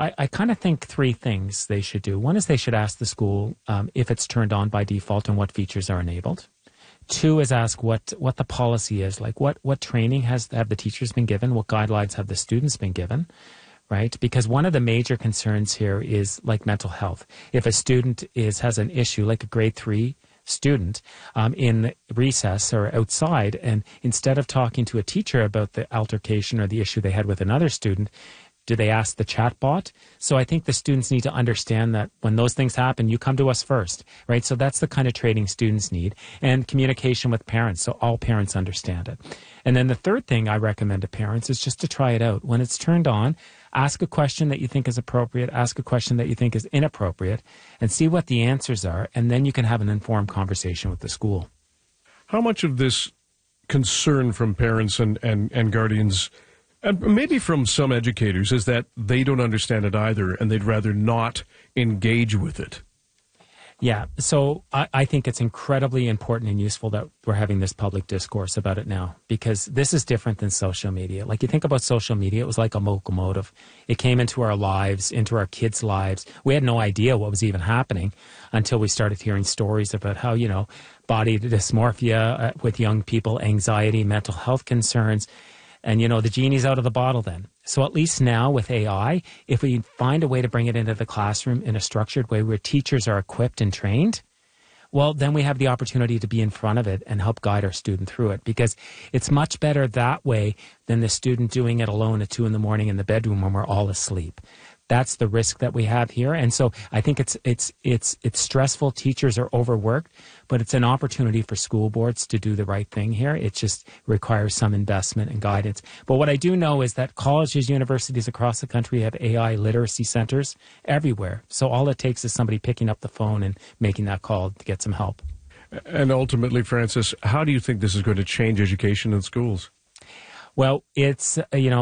I kind of think three things they should do. One is they should ask the school if it's turned on by default and what features are enabled. Two is ask what the policy is, like what training have the teachers been given, what guidelines have the students been given, right? Because one of the major concerns here is like mental health. If a student has an issue, like a grade 3 student in recess or outside, and instead of talking to a teacher about the altercation or the issue they had with another student, do they ask the chatbot? So I think the students need to understand that when those things happen, you come to us first, right? So that's the kind of training students need, and communication with parents, so all parents understand it. And then the third thing I recommend to parents is just to try it out. When it's turned on, ask a question that you think is appropriate, ask a question that you think is inappropriate, and see what the answers are, and then you can have an informed conversation with the school. How much of this concern from parents and guardians, and maybe from some educators, is that they don't understand it either and they'd rather not engage with it? Yeah, so I think it's incredibly important and useful that we're having this public discourse about it now, because this is different than social media. Like, you think about social media, it was like a locomotive. It came into our lives, into our kids' lives. We had no idea what was even happening until we started hearing stories about how, body dysmorphia with young people, anxiety, mental health concerns. And, the genie's out of the bottle then. So at least now with AI, if we find a way to bring it into the classroom in a structured way where teachers are equipped and trained, well, then we have the opportunity to be in front of it and help guide our student through it, because it's much better that way than the student doing it alone at 2 a.m. in the bedroom when we're all asleep. That's the risk that we have here. And so I think it's stressful. Teachers are overworked, but it's an opportunity for school boards to do the right thing here. It just requires some investment and guidance. But what I do know is that colleges, universities across the country have AI literacy centers everywhere. So all it takes is somebody picking up the phone and making that call to get some help. And ultimately, Francis, how do you think this is going to change education in schools? Well, it's,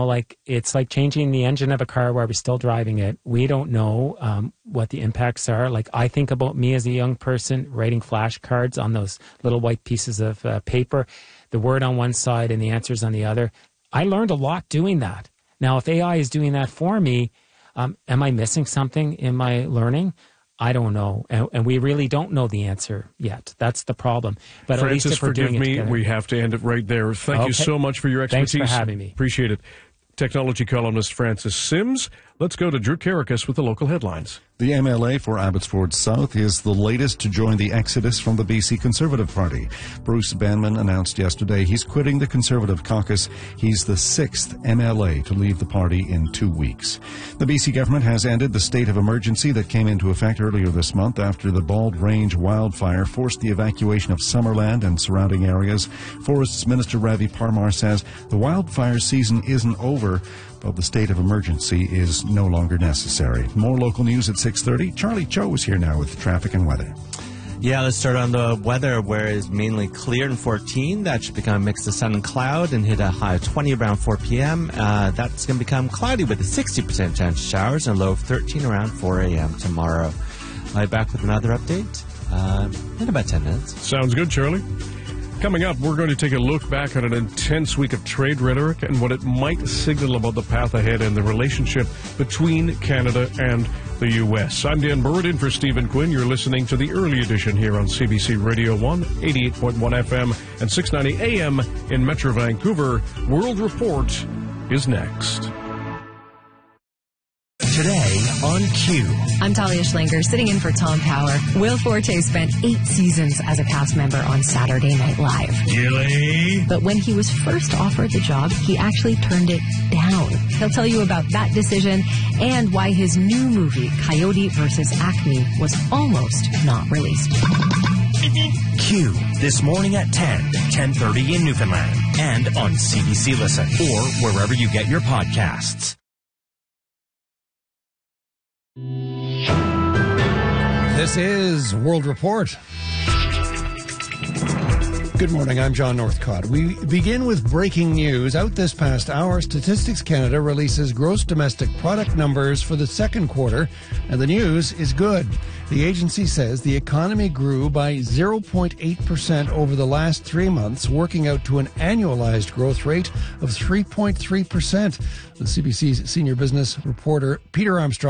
it's like changing the engine of a car while we're still driving it. We don't know what the impacts are. Like, I think about me as a young person writing flashcards on those little white pieces of paper, the word on one side and the answers on the other. I learned a lot doing that. Now, if AI is doing that for me, am I missing something in my learning? I don't know, and we really don't know the answer yet. That's the problem. But Francis, at least if we're doing it together. we have to end it right there. Thank you so much for your expertise. Thanks for having me. Appreciate it. Technology columnist Francis Sims. Let's go to Drew Karakas with the local headlines. The MLA for Abbotsford South is the latest to join the exodus from the BC Conservative Party. Bruce Banman announced yesterday he's quitting the Conservative caucus. He's the 6th MLA to leave the party in 2 weeks. The BC government has ended the state of emergency that came into effect earlier this month after the Bald Range wildfire forced the evacuation of Summerland and surrounding areas. Forests Minister Ravi Parmar says the wildfire season isn't over, but the state of emergency is no longer necessary. More local news at 6:30. Charlie Cho is here now with traffic and weather. Yeah, let's start on the weather, where it's mainly clear in 14. That should become a mix of sun and cloud and hit a high of 20 around 4 p.m. That's going to become cloudy with a 60% chance of showers and a low of 13 around 4 a.m. tomorrow. I'll be back with another update in about 10 minutes. Sounds good, Charlie. Coming up, we're going to take a look back at an intense week of trade rhetoric and what it might signal about the path ahead and the relationship between Canada and the U.S. I'm Dan Burrett in for Stephen Quinn. You're listening to the early edition here on CBC Radio 1, 88.1 FM and 690 AM in Metro Vancouver. World Report is next. Today on Q. I'm Talia Schlanger, sitting in for Tom Power. Will Forte spent 8 seasons as a cast member on Saturday Night Live. Gilly. But when he was first offered the job, he actually turned it down. He'll tell you about that decision and why his new movie, Coyote vs. Acme, was almost not released. Q, this morning at 10:30 in Newfoundland, and on CBC Listen, or wherever you get your podcasts. This is World Report. Good morning, I'm John Northcott. We begin with breaking news. Out this past hour, Statistics Canada releases gross domestic product numbers for the second quarter, and the news is good. The agency says the economy grew by 0.8% over the last 3 months, working out to an annualized growth rate of 3.3%. The CBC's senior business reporter, Peter Armstrong,